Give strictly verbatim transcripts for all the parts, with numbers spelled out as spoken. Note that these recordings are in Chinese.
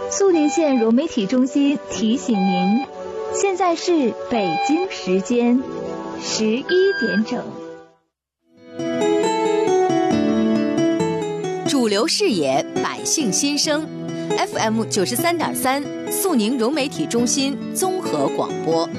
肃宁县融媒体中心提醒您，现在是北京时间十一点整。 主流视野，百姓心声 ，F M 九十三点三，肃宁融媒体中心综合广播。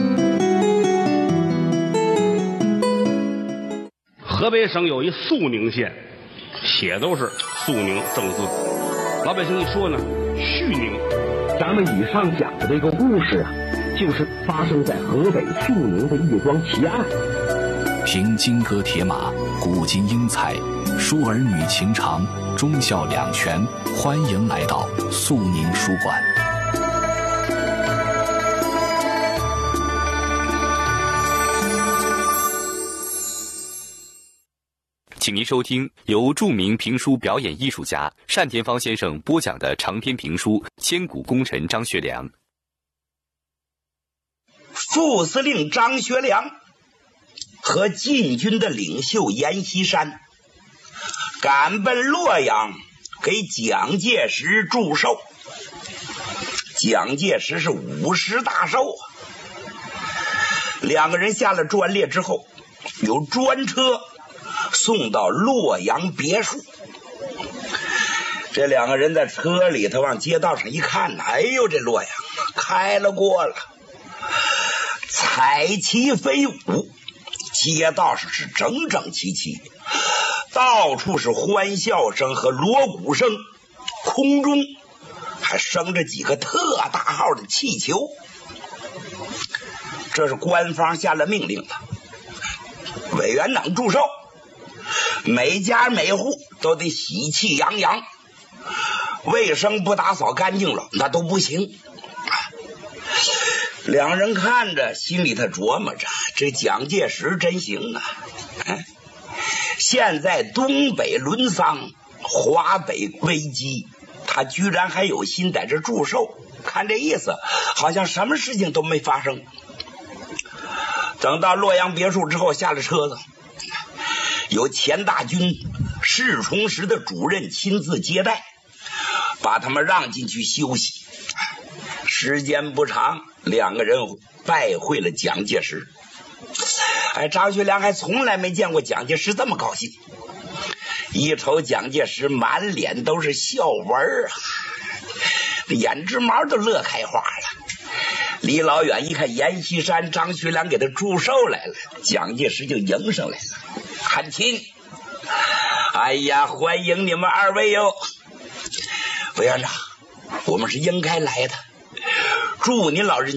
河北省有一肃宁县，写都是肃宁正字，老百姓一说呢，绪宁。 咱们以上讲的这个故事啊，就是发生在河北肃宁的一桩奇案。 凭金戈铁马，古今英才，书儿女情长，忠孝两全。欢迎来到肃宁书馆。 请您收听由著名评书表演艺术家单田芳先生播讲的长篇评书《千古功臣张学良》。 副司令张学良和晋军的领袖阎锡山赶奔洛阳，给蒋介石祝寿。蒋介石是五十大寿啊！两个人下了专列之后，有专车送到洛阳别墅。这两个人在车里头往街道上一看，哎呦，这洛阳开了过了，彩旗飞舞，街道上是整整齐齐，到处是欢笑声和锣鼓声，空中还升着几个特大号的气球。这是官方下了命令的，委员长祝寿，每家每户都得喜气洋洋，卫生不打扫干净了那都不行。两人看着，心里头琢磨着，这蒋介石真行啊！哎，现在东北沦丧，华北危机，他居然还有心在这祝寿，看这意思，好像什么事情都没发生。等到洛阳别墅之后，下了车子，有钱大军侍从室的主任亲自接待，把他们让进去休息。时间不长，两个人拜会了蒋介石。哎，张学良还从来没见过蒋介石这么高兴，一瞅蒋介石满脸都是笑纹啊，眼直毛都乐开花了。离老远一看阎锡山、张学良给他祝寿来了，蒋介石就迎上来了，喊亲。哎呀，欢迎你们二位哟！委员长，我们是应该来的，祝您老人